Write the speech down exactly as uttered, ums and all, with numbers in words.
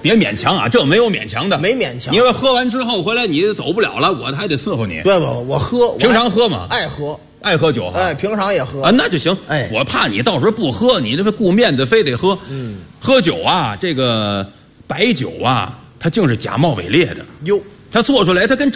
别勉强啊，这没有勉强的， 没勉强。 你要喝完之后回来你走不了了，我还得伺候你。 对吧？我喝， 平常喝吗？ 爱喝， 爱喝酒哈。 哎，平常也喝啊，那就行。 哎， 我怕你到时候不喝，你这个顾面子非得喝。 嗯， 喝酒啊，这个白酒啊，它竟是假冒伪劣的。 哟， 它做出来它跟